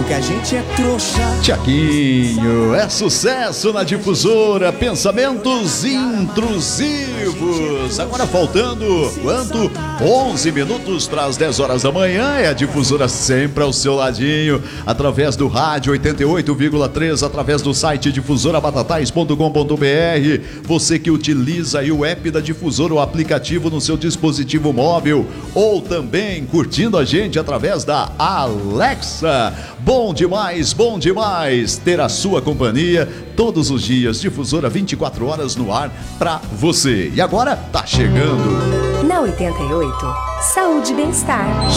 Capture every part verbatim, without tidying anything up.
que a gente é trouxa. Tiaguinho, é sucesso na difusora, pensamentos intrusivos. Agora faltando, quanto? onze minutos para as dez horas da manhã, é a difusora sempre ao seu ladinho, através do rádio oitenta e oito vírgula três, através do site difusora batatais ponto com ponto br. Você que utiliza aí o app da difusora, o aplicativo no seu dispositivo móvel, ou também curtindo a gente através da Alexa. Bom demais, bom demais ter a sua companhia todos os dias. Difusora vinte e quatro horas no ar pra você. E agora tá chegando. Na oitenta e oito, saúde e bem-estar.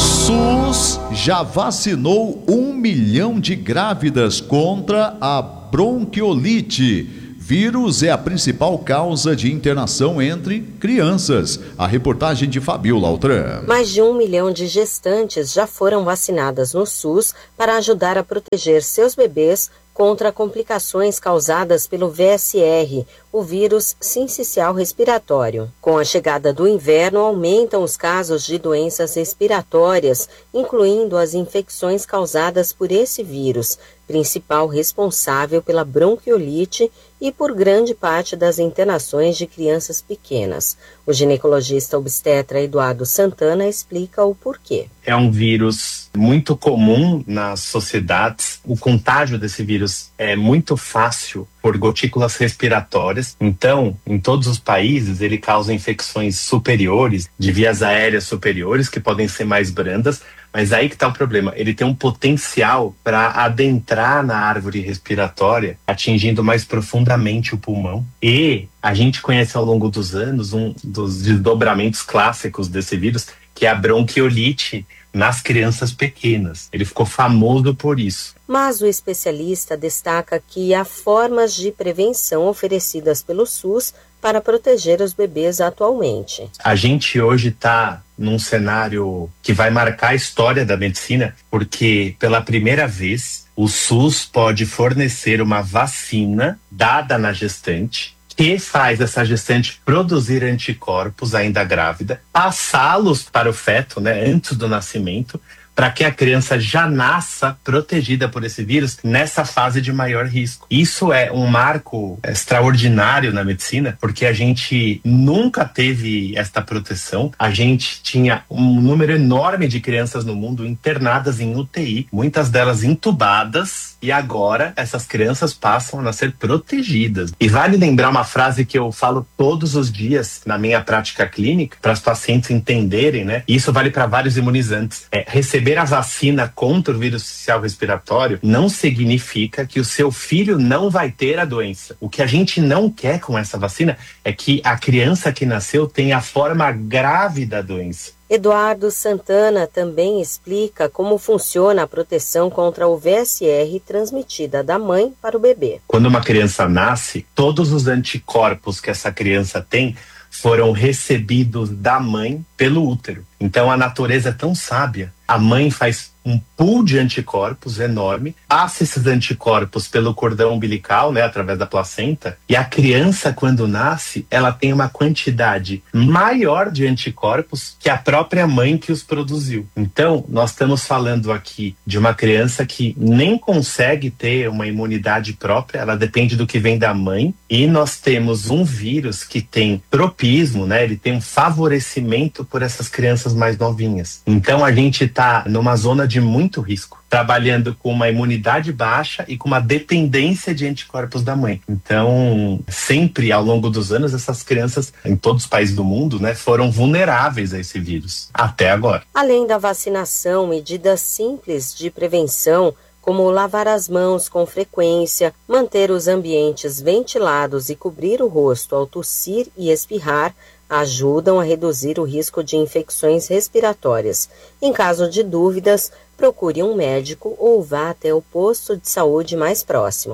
SUS já vacinou um milhão de grávidas contra a bronquiolite. Vírus é a principal causa de internação entre crianças. A reportagem de Fabiola Altran. Mais de um milhão de gestantes já foram vacinadas no SUS para ajudar a proteger seus bebês contra complicações causadas pelo V S R, o vírus sincicial respiratório. Com a chegada do inverno, aumentam os casos de doenças respiratórias, incluindo as infecções causadas por esse vírus, principal responsável pela bronquiolite e por grande parte das internações de crianças pequenas. O ginecologista obstetra Eduardo Santana explica o porquê. É um vírus muito comum nas sociedades. O contágio desse vírus é muito fácil por gotículas respiratórias. Então, em todos os países, ele causa infecções superiores, de vias aéreas superiores, que podem ser mais brandas. Mas aí que está o problema, ele tem um potencial para adentrar na árvore respiratória, atingindo mais profundamente o pulmão. E a gente conhece ao longo dos anos um dos desdobramentos clássicos desse vírus, que é a bronquiolite nas crianças pequenas. Ele ficou famoso por isso. Mas o especialista destaca que há formas de prevenção oferecidas pelo SUS para proteger os bebês atualmente. A gente hoje está num cenário que vai marcar a história da medicina, porque pela primeira vez o SUS pode fornecer uma vacina dada na gestante, que faz essa gestante produzir anticorpos ainda grávida, passá-los para o feto, né, antes do nascimento, para que a criança já nasça protegida por esse vírus nessa fase de maior risco. Isso é um marco extraordinário na medicina, porque a gente nunca teve esta proteção. A gente tinha um número enorme de crianças no mundo internadas em U T I, muitas delas entubadas, e agora essas crianças passam a nascer protegidas. E vale lembrar uma frase que eu falo todos os dias na minha prática clínica, para os pacientes entenderem, né? E isso vale para vários imunizantes. É, receber a vacina contra o vírus sincicial respiratório não significa que o seu filho não vai ter a doença. O que a gente não quer com essa vacina é que a criança que nasceu tenha a forma grave da doença. Eduardo Santana também explica como funciona a proteção contra o V S R transmitida da mãe para o bebê. Quando uma criança nasce, todos os anticorpos que essa criança tem foram recebidos da mãe pelo útero. Então a natureza é tão sábia. A mãe faz um pool de anticorpos enorme, passa esses anticorpos pelo cordão umbilical, né, através da placenta, e a criança, quando nasce, ela tem uma quantidade maior de anticorpos que a própria mãe que os produziu. Então, nós estamos falando aqui de uma criança que nem consegue ter uma imunidade própria, ela depende do que vem da mãe, e nós temos um vírus que tem tropismo, né, ele tem um favorecimento por essas crianças mais novinhas. Então, a gente está numa zona de muito risco, trabalhando com uma imunidade baixa e com uma dependência de anticorpos da mãe. Então, sempre ao longo dos anos, essas crianças em todos os países do mundo, né, foram vulneráveis a esse vírus, até agora. Além da vacinação, medidas simples de prevenção, como lavar as mãos com frequência, manter os ambientes ventilados e cobrir o rosto ao tossir e espirrar, ajudam a reduzir o risco de infecções respiratórias. Em caso de dúvidas, procure um médico ou vá até o posto de saúde mais próximo.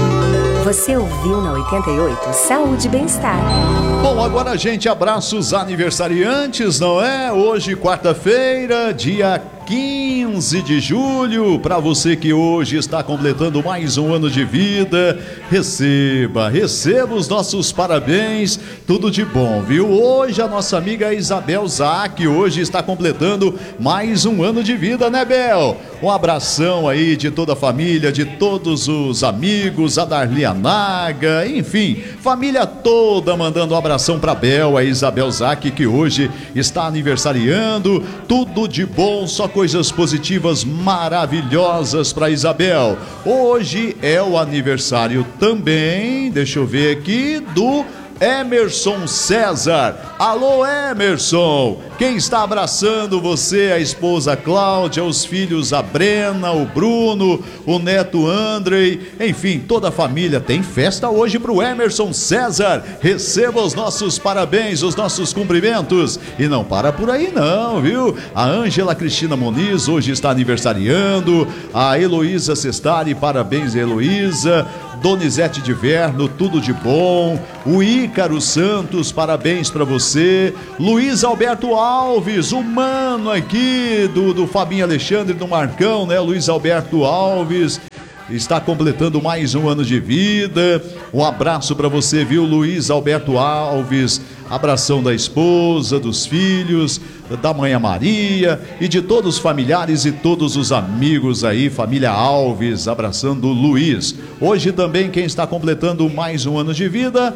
Você ouviu na oitenta e oito Saúde e Bem-Estar. Bom, agora, gente, abraços aniversariantes, não é? Hoje, quarta-feira, dia quinze de julho, para você que hoje está completando mais um ano de vida, receba, receba os nossos parabéns, tudo de bom, viu? Hoje a nossa amiga Isabel Zac, hoje está completando mais um ano de vida, né, Bel? Um abração aí de toda a família, de todos os amigos, a Darli Naga, enfim, família toda mandando um abração pra Bel, a Isabel Zac, que hoje está aniversariando. Tudo de bom, só coisas positivas maravilhosas pra Isabel. Hoje é o aniversário também, deixa eu ver aqui, do Emerson César. Alô, Emerson, quem está abraçando você? A esposa Cláudia, os filhos a Brena, o Bruno, o neto Andrei, enfim, toda a família. Tem festa hoje pro Emerson César. Receba os nossos parabéns, os nossos cumprimentos. E não para por aí não, viu? A Ângela Cristina Moniz hoje está aniversariando. A Heloísa Sestari, parabéns, Heloísa. Donizete de Verno, tudo de bom. O Ícaro Santos, parabéns pra você. Luiz Alberto Alves, o mano aqui do, do Fabinho Alexandre, do Marcão, né? Luiz Alberto Alves está completando mais um ano de vida. Um abraço pra você, viu, Luiz Alberto Alves. Abração da esposa, dos filhos, da mãe Maria e de todos os familiares e todos os amigos aí, família Alves, abraçando o Luiz. Hoje também quem está completando mais um ano de vida,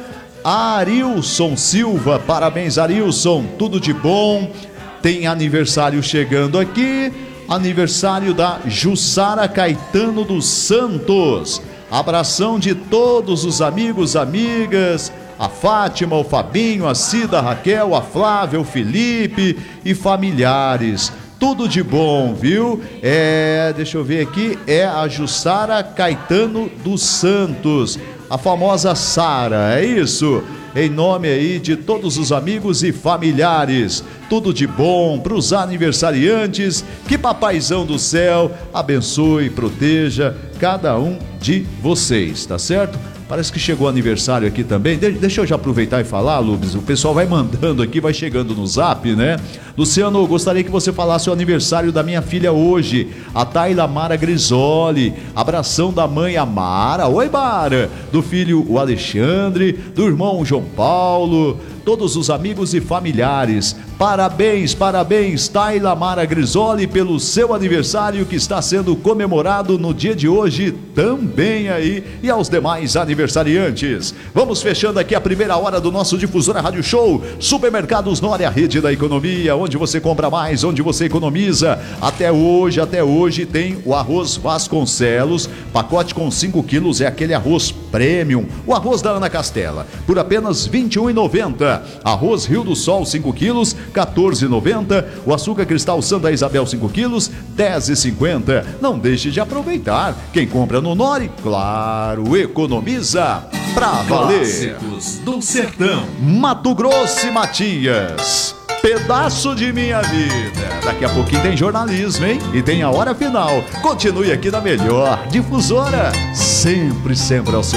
Arilson Silva. Parabéns, Arilson, tudo de bom. Tem aniversário chegando aqui, aniversário da Jussara Caetano dos Santos. Abração de todos os amigos, amigas, a Fátima, o Fabinho, a Cida, a Raquel, a Flávia, o Felipe e familiares. Tudo de bom, viu? É, deixa eu ver aqui, é a Jussara Caetano dos Santos, a famosa Sara, é isso? Em nome aí de todos os amigos e familiares, tudo de bom para os aniversariantes. Que Papaizão do céu abençoe e proteja cada um de vocês, tá certo? Parece que chegou o aniversário aqui também. De- deixa eu já aproveitar e falar, Lubes. O pessoal vai mandando aqui, vai chegando no zap, né? Luciano, eu gostaria que você falasse o aniversário da minha filha hoje, a Tayla Mara Grisoli. Abração da mãe, a Mara. Oi, Mara. Do filho, o Alexandre. Do irmão, João Paulo. Todos os amigos e familiares. Parabéns, parabéns, Tayla Mara Grisoli, pelo seu aniversário que está sendo comemorado no dia de hoje também aí, e aos demais aniversariantes. Vamos fechando aqui a primeira hora do nosso Difusora Rádio Show. Supermercados Nória, rede da economia, onde você compra mais, onde você economiza. Até hoje, até hoje tem o arroz Vasconcelos, pacote com cinco quilos, é aquele arroz premium, o arroz da Ana Castela, por apenas vinte e um reais e noventa centavos. Arroz Rio do Sol cinco quilos, quatorze reais e noventa centavos. O açúcar cristal Santa Isabel cinco quilos, dez reais e cinquenta centavos. Não deixe de aproveitar. Quem compra no Nori, claro, economiza pra valer. Clássicos do Sertão. Mato Grosso e Matias, pedaço de minha vida. Daqui a pouquinho tem jornalismo, hein? E tem a hora final. Continue aqui na melhor Difusora, sempre, sempre ao seu